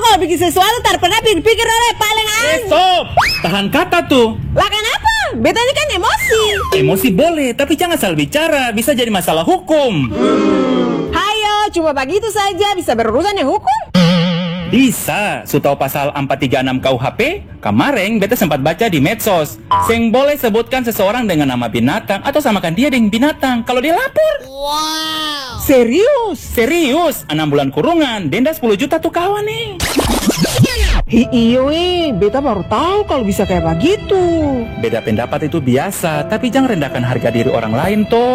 kalau bikin sesuatu tak pernah pikir oleh paling Stop! Tahan kata tuh. Lah kenapa? Beta ini kan emosi. Emosi boleh, tapi jangan salah bicara. Bisa jadi masalah hukum. Hayo, cuma begitu saja bisa berurusan yang hukum? Bisa, tahu pasal 436 KUHP? Kemarin beta sempat baca di medsos. Seng boleh sebutkan seseorang dengan nama binatang atau samakan dia dengan binatang kalau dia lapor. Serius? Serius, 6 bulan kurungan, denda 10 juta tuh kawan nih. Iyo beta baru tahu kalau bisa kayak begitu. Beda pendapat itu biasa, tapi jangan rendahkan harga diri orang lain toh.